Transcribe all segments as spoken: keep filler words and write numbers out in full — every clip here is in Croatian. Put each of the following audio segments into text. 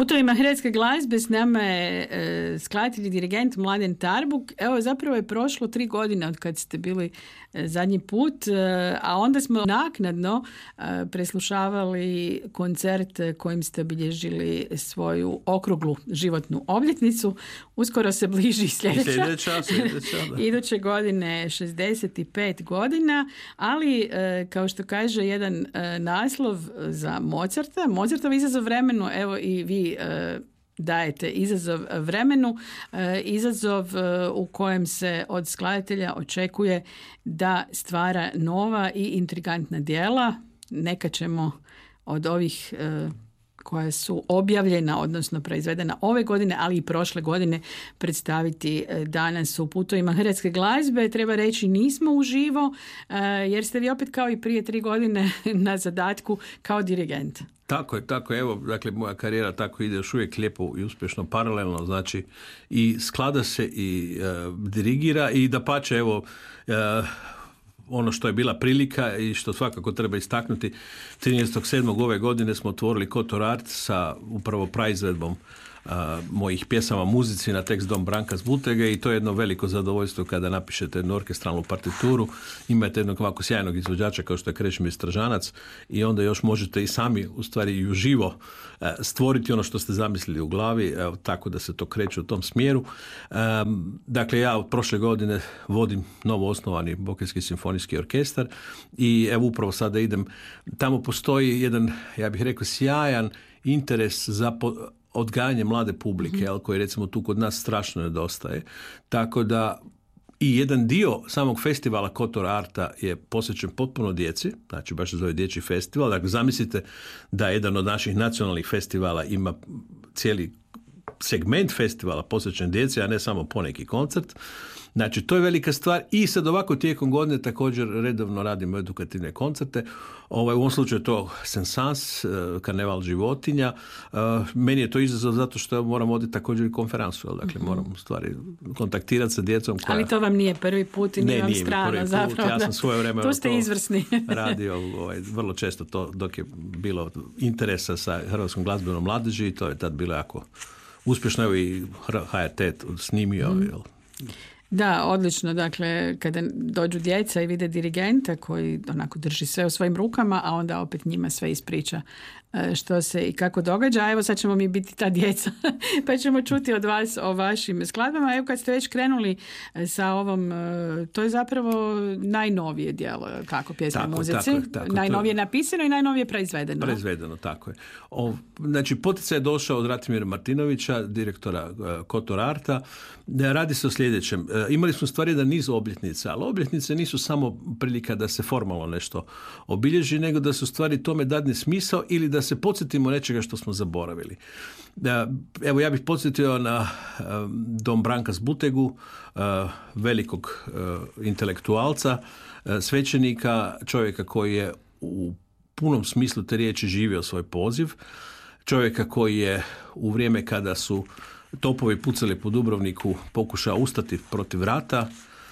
putovima hrvatske glazbe s nama je e, skladatelj i dirigent Mladen Tarbuk. Evo, zapravo je prošlo tri godine od kad ste bili e, zadnji put, e, a onda smo naknadno e, preslušavali koncert kojim ste obilježili svoju okruglu životnu obljetnicu. Uskoro se bliži sljedeća. sljedeća, sljedeća Iduće godine šezdeset pet godina, ali e, kao što kaže jedan e, naslov za Mozarta, Mozartov izazov vremenu, evo i vi e, dajete izazov vremenu, e, izazov e, u kojem se od skladatelja očekuje da stvara nova i intrigantna djela. Neka ćemo od ovih e, koja su objavljena, odnosno proizvedena ove godine, ali i prošle godine predstaviti danas u putovima hrvatske glazbe. Treba reći, nismo uživo, jer ste vi opet kao i prije tri godine na zadatku kao dirigent. Tako je, tako je. Evo, dakle, moja karijera tako ide još uvijek lijepo i uspješno, paralelno, znači i sklada se i uh, dirigira i dapače, evo, uh, ono što je bila prilika i što svakako treba istaknuti, trinaestog sedmog ove godine smo otvorili Kotor Art sa upravo praizvedbom uh, mojih pjesama muzici na tekst Dom Branka Zbutege i to je jedno veliko zadovoljstvo kada napišete jednu orkestralnu partituru, imate jednog ovako sjajnog izvođača kao što je Krešimir Stržanac i onda još možete i sami u stvari i uživo uh, stvoriti ono što ste zamislili u glavi, evo, tako da se to kreće u tom smjeru. Um, dakle, ja od prošle godine vodim novo osnovani Bokeljski simfonijski orkestar i evo upravo sada idem, tamo postoji jedan, ja bih rekao, sjajan interes za po, odgajanje mlade publike, mm-hmm. koji recimo tu kod nas strašno nedostaje. Tako da i jedan dio samog festivala Kotor Arta je posvećen potpuno djeci, znači baš se zove dječji festival. Dakle, zamislite da jedan od naših nacionalnih festivala ima cijeli segment festivala posvećen djeci, a ne samo poneki koncert. Znači, to je velika stvar i sad ovako tijekom godine također redovno radimo edukativne koncerte. Ovaj, u ovom slučaju je to Sensans, Karneval životinja. Meni je to izazov zato što moram voditi također i konferansu. Dakle, mm-hmm. moram u stvari kontaktirati sa djecom. Koja... Ali to vam nije prvi put i nije ne, vam nije strano. Zapravo, ja sam svoje vrijeme tu ste izvrsni. radio ovaj, vrlo često to dok je bilo interesa sa hrvatskom glazbenom mladeži i to je tad bilo jako uspješno. Evo i H R T snimio. Mm. Jel? Da, odlično. Dakle, kada dođu djeca i vide dirigenta koji onako drži sve u svojim rukama, a onda opet njima sve ispriča što se i kako događa. A evo sad ćemo mi biti ta djeca pa ćemo čuti od vas o vašim skladbama. Evo kad ste već krenuli sa ovom, to je zapravo najnovije djelo, kako pjesma tako, muzici. Tako, tako, najnovije napisano i najnovije proizvedeno. Proizvedeno, tako je. O, znači, poticaj je došao od Ratimira Martinovića, direktora uh, Kotor Arta. Radi se o sljedećem. Uh, imali smo stvari da niz obljetnica, ali obljetnice nisu samo prilika da se formalno nešto obilježi, nego da su stvari tome dadne smisao ili da se podsjetimo nečega što smo zaboravili. Evo, ja bih podsjetio na Dom Branka Zbutegu, velikog intelektualca, svećenika, čovjeka koji je u punom smislu te riječi živio svoj poziv, čovjeka koji je u vrijeme kada su topovi pucali po Dubrovniku pokušao ustati protiv rata.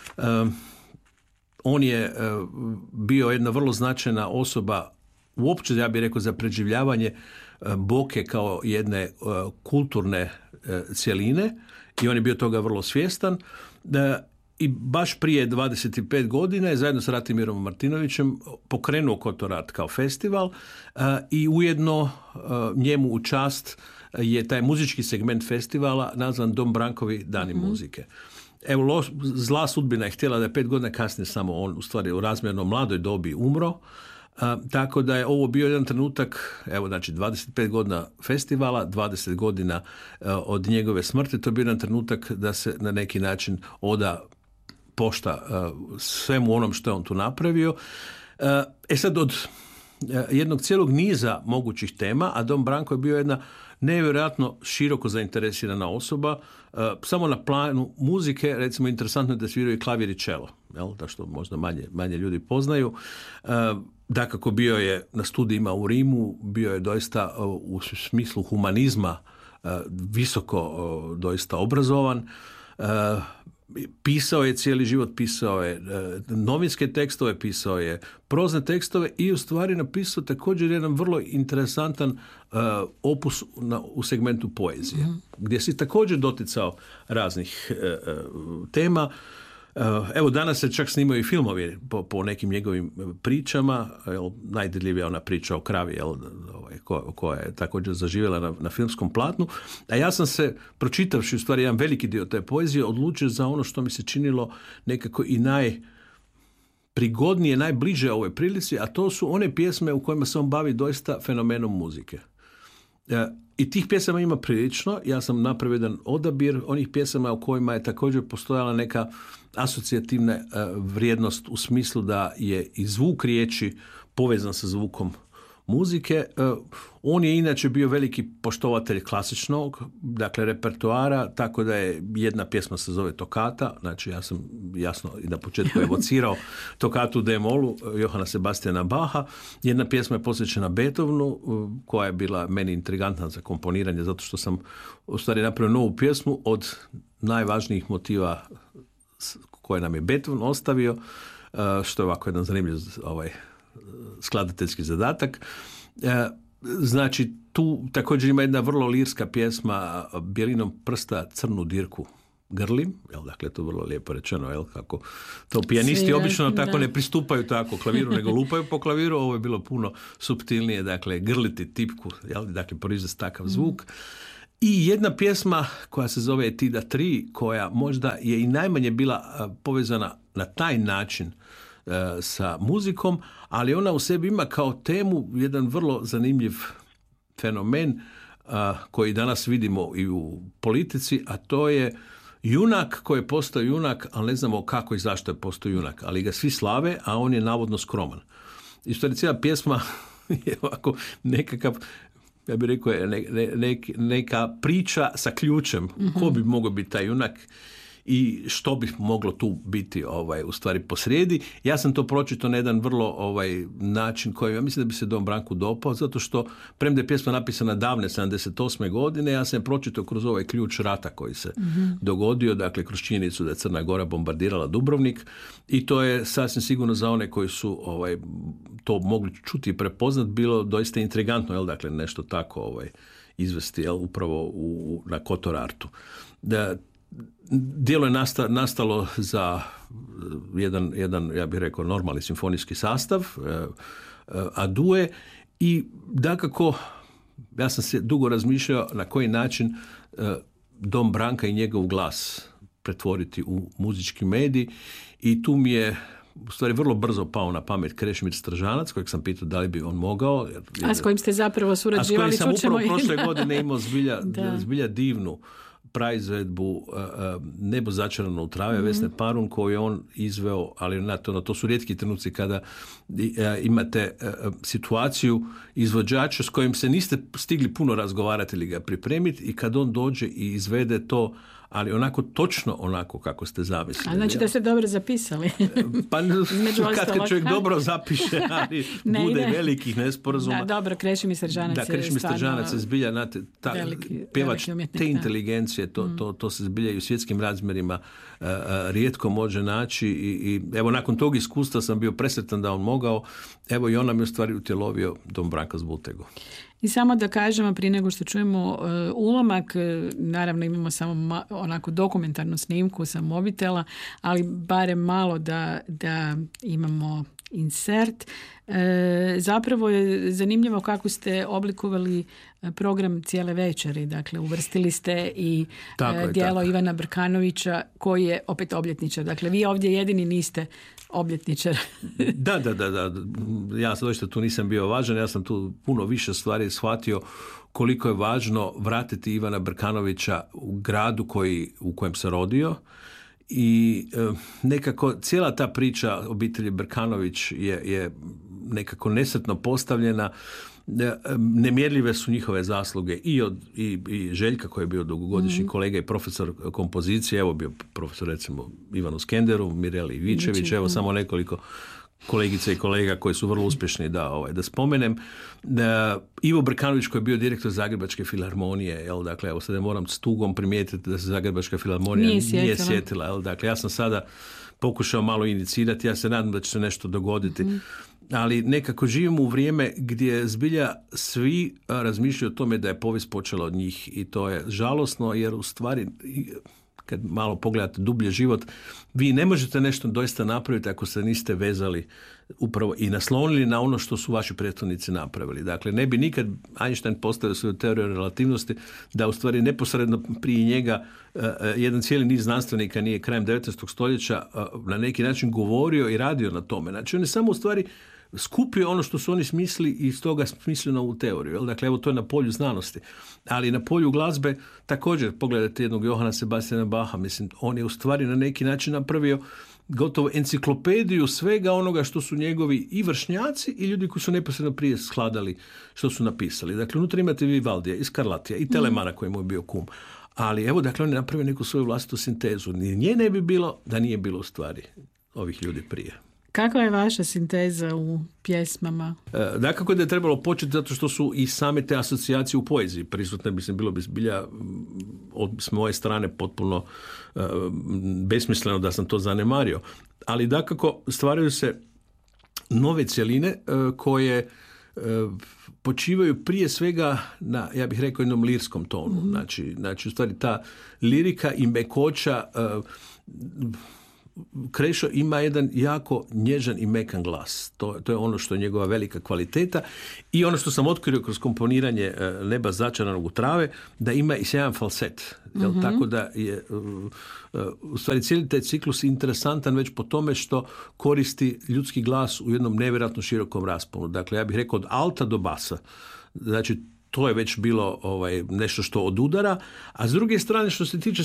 On je bio jedna vrlo značajna osoba uopće, ja bih rekao, za preživljavanje Boke kao jedne kulturne cjeline i on je bio toga vrlo svjestan. I baš prije dvadeset pet godina je zajedno s Ratimirom Martinovićem pokrenuo Kotor Art kao festival i ujedno njemu u čast je taj muzički segment festivala nazvan Dom Brankovi dani mm-hmm. muzike. Evo, lo, zla sudbina je htjela da je pet godina kasnije samo on u stvari u razmjerno mladoj dobi umro. A, tako da je ovo bio jedan trenutak, evo, znači dvadeset pet godina festivala, dvadeset godina a, od njegove smrti, to je bio jedan trenutak da se na neki način oda pošta a, svemu onom što je on tu napravio. A, e sad, od a, jednog cijelog niza mogućih tema, a Dom Branko je bio jedna nevjerojatno široko zainteresirana osoba, uh, samo na planu muzike, recimo interesantno je da sviraju klavir i čelo, jel? Da što možda manje, manje ljudi poznaju. Uh, dakako bio je na studijima u Rimu, bio je doista uh, u smislu humanizma uh, visoko uh, doista obrazovan. Uh, pisao je cijeli život, pisao je novinske tekstove, pisao je prozne tekstove i u stvari napisao također jedan vrlo interesantan uh, opus na, u segmentu poezije, mm-hmm. gdje si također doticao raznih uh, tema. Uh, evo, danas se čak snimaju i filmovi po, po nekim njegovim pričama. Jel, najdirljivija ona priča o kravi, jel, ovaj, ko, koja je također zaživjela na, na filmskom platnu. A ja sam se, pročitavši u stvari jedan veliki dio te poezije, odlučio za ono što mi se činilo nekako i najprigodnije, najbliže ovoj prilici, a to su one pjesme u kojima se on bavi doista fenomenom muzike. Uh, I tih pjesama ima prilično. Ja sam napravio jedan odabir onih pjesama u kojima je također postojala neka asocijativna uh, vrijednost u smislu da je i zvuk riječi povezan sa zvukom muzike. Uh, on je inače bio veliki poštovatelj klasičnog, dakle repertoara, tako da je jedna pjesma se zove Tokata, znači ja sam jasno i na početku evocirao Tokatu D-molu Johana Sebastiana Bacha. Jedna pjesma je posvećena Beethovenu, uh, koja je bila meni intrigantna za komponiranje, zato što sam u stvari napravio novu pjesmu od najvažnijih motiva koje nam je Beethoven ostavio, što je ovako jedan zanimljiv ovaj, skladateljski zadatak. Znači, tu također ima jedna vrlo lirska pjesma Bijelinom prsta crnu dirku grlim, jel, dakle, to je vrlo lijepo rečeno, jel, kako to pijanisti Svira, obično tako da. Ne pristupaju tako klaviru, nego lupaju po klaviru, ovo je bilo puno suptilnije, dakle, grliti tipku, jel, dakle, proizvesti takav zvuk. Mm. I jedna pjesma koja se zove Etida tri, koja možda je i najmanje bila povezana na taj način uh, sa muzikom, ali ona u sebi ima kao temu jedan vrlo zanimljiv fenomen uh, koji danas vidimo i u politici, a to je junak koji je postao junak, ali ne znamo kako i zašto je postao junak, ali ga svi slave, a on je navodno skroman. I što je cijela pjesma je ovako nekakav, ja bih rekao, ne, ne, neka priča sa ključem. Mm-hmm. Ko bi mogao biti taj junak i što bi moglo tu biti ovaj, u stvari posrijedi. Ja sam to pročitao na jedan vrlo ovaj, način koji ja mislim da bi se Don Branku dopao, zato što premda je pjesma napisana davne sedamdeset osme godine, ja sam je pročitao kroz ovaj ključ rata koji se mm-hmm. dogodio, dakle kroz činjenicu da je Crna Gora bombardirala Dubrovnik, i to je sasvim sigurno za one koji su ovaj, to mogli čuti i prepoznat bilo doista intrigantno, jel, dakle nešto tako ovaj, izvesti, jel, upravo u, na Kotorartu. Da, djelo je nasta, nastalo za jedan, jedan, ja bih rekao, normalni simfonijski sastav, A-due, i dakako ja sam se dugo razmišljao na koji način Dom Branka i njegov glas pretvoriti u muzički medij, i tu mi je u stvari vrlo brzo pao na pamet Krešimir Stržanac, kojeg sam pitao da li bi on mogao. Jer, a s kojim ste zapravo surađivali? A s kojim sam upravo prošle godine imao zbilja, zbilja divnu praizvedbu uh, uh, Nebo začarano u trave, mm-hmm. Vesne Parun, koju je on izveo, ali na to, na to su rijetki trenuci kada uh, imate uh, situaciju izvođača s kojim se niste stigli puno razgovarati ili ga pripremiti, i kad on dođe i izvede to, ali onako točno onako kako ste zamislili. A znači da ste dobro zapisali. Pa kad, kad čovjek dobro zapiše, ali ne, bude ne. velikih nesporazuma. Da, dobro, Krešimir Stržanac da, Krešimir Stržanac je zbilja, znate, ta, veliki, pjevač veliki te inteligencije, to, mm. to, to se zbilja i u svjetskim razmjerima uh, uh, rijetko može naći, i, i evo nakon tog iskustva sam bio presretan da on mogao, evo i on nam je u stvari utjelovio Dom Branka s Butegu. I samo da kažemo, prije nego što čujemo uh, ulomak, uh, naravno imamo samo ma, onako dokumentarnu snimku sa mobitela, ali barem malo da, da imamo insert. E, zapravo je zanimljivo kako ste oblikovali program cijele večeri. Dakle, uvrstili ste i e, djelo Ivana Brkanovića, koji je opet obljetničar. Dakle, vi ovdje jedini niste obljetničar. da, da, da, da. Ja sam doista tu nisam bio važan. Ja sam tu puno više stvari shvatio koliko je važno vratiti Ivana Brkanovića u gradu koji, u kojem se rodio. I e, nekako cijela ta priča obitelji Brkanović je, je nekako nesretno postavljena. E, nemjerljive su njihove zasluge i od i, i Željka, koji je bio dugogodišnji mm-hmm. kolega i profesor kompozicije, evo bio profesor recimo Ivanu Skenderu, Mireli Ivičević, evo samo nekoliko kolegice i kolega koji su vrlo uspješni da, ovaj, da spomenem. Da, Ivo Brkanović koji je bio direktor Zagrebačke filharmonije, jel, dakle, evo sad moram s tugom primijetiti da se Zagrebačka filharmonija nije sjetila. Nije sjetila jel, dakle, ja sam sada pokušao malo inicirati, ja se nadam da će se nešto dogoditi. Mm. Ali nekako živimo u vrijeme gdje zbilja svi razmišljaju o tome da je povijest počela od njih i to je žalosno jer u stvari kad malo pogledate dublje život, vi ne možete nešto doista napraviti ako se niste vezali upravo i naslonili na ono što su vaši prethodnici napravili. Dakle, ne bi nikad Einstein postavio svoju teoriju relativnosti da u stvari neposredno prije njega uh, jedan cijeli niz znanstvenika nije krajem devetnaestog stoljeća uh, na neki način govorio i radio na tome. Znači, on je samo u stvari skupio ono što su oni smislili i iz toga smislio novu teoriju. Jel? Dakle, evo to je na polju znanosti. Ali na polju glazbe također, pogledajte jednog Johana Sebastiana Bacha, mislim, on je u stvari na neki način napravio gotovo enciklopediju svega onoga što su njegovi i vršnjaci i ljudi koji su neposredno prije skladali što su napisali. Dakle, unutra imate Vivaldija i Scarlattija i Telemana koji mu je bio kum. Ali evo, dakle, on je napravio neku svoju vlastitu sintezu. Ni nje ne bi bilo da nije bilo u stvari ovih ljudi prije. Kakva je vaša sinteza u pjesmama? E, dakako da je trebalo početi zato što su i same te asocijacije u poeziji prisutne, mislim, bilo bi zbilja od s moje strane potpuno e, besmisleno da sam to zanemario. Ali dakako stvaraju se nove cjeline e, koje e, počivaju prije svega na, ja bih rekao, jednom lirskom tonu. Mm-hmm. Znači, znači, u stvari ta lirika i mekoća e, Krešo ima jedan jako nježan i mekan glas. To, to je ono što je njegova velika kvaliteta i ono što sam otkrio kroz komponiranje Neba začaranog u trave, da ima i sjajan falset. Jel? Mm-hmm. Tako da je u stvari cijeli taj ciklus interesantan već po tome što koristi ljudski glas u jednom nevjerojatno širokom rasponu. Dakle, ja bih rekao od alta do basa. Znači, to je već bilo ovaj, nešto što odudara, a s druge strane što se tiče